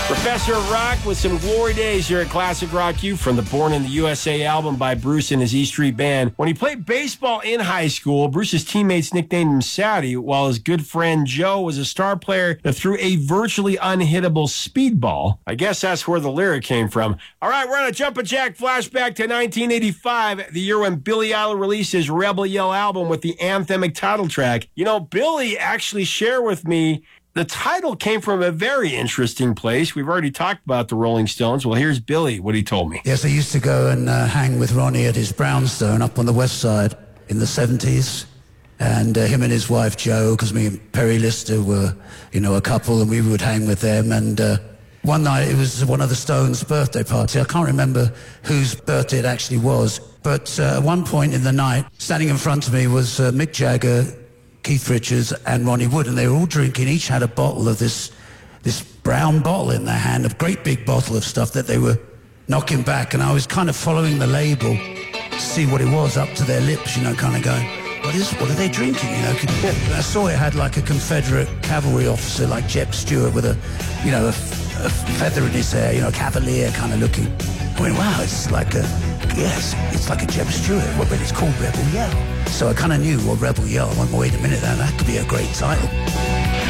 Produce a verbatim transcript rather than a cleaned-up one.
Professor of Rock with some glory days here at Classic Rock U from the Born in the U S A album by Bruce and his E Street Band. When he played baseball in high school, Bruce's teammates nicknamed him Saudi, while his good friend Joe was a star player that threw a virtually unhittable speedball. I guess that's where the lyric came from. All right, we're on a Jumpin' Jack flashback to nineteen eighty-five, the year when Billy Idol released his Rebel Yell album with the anthemic title track. You know, Billy actually shared with me the title came from a very interesting place. We've already talked about the Rolling Stones. Well, here's Billy, what he told me. Yes, I used to go and uh, hang with Ronnie at his brownstone up on the west side in the seventies. And uh, him and his wife, Jo, because me and Perry Lister were, you know, a couple, and we would hang with them. And uh, one night, it was one of the Stones' birthday party. I can't remember whose birthday it actually was. But uh, at one point in the night, standing in front of me was uh, Mick Jagger, Keith Richards and Ronnie Wood, and they were all drinking. Each had a bottle of this this brown bottle in their hand, a great big bottle of stuff that they were knocking back, and I was kind of following the label to see what it was up to their lips, you know, kind of going, what is, what are they drinking, you know? And I saw it had like a Confederate cavalry officer like Jeb Stewart with a, you know, a, a feather in his hair, you know, cavalier kind of looking. I went, wow, it's like a, yes, it's like a Jeb Stewart, but it's called Rebel Yell. So I kind of knew what Rebel Yell. I went, wait a minute, that could be a great title.